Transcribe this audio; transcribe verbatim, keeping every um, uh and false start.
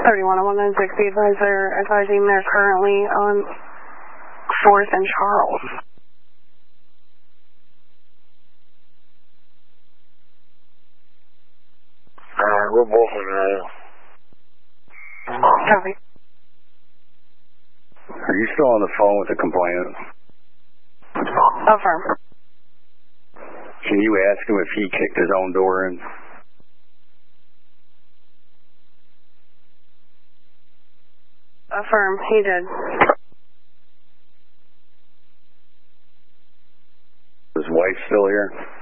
thirty-one oh one nine six, be advised they're advising they're currently on fourth and Charles. Alright, we're both in area. Copy. Are you still on the phone with the complainant? Affirm. Can you ask him if he kicked his own door in? Affirm, he did. His wife still here?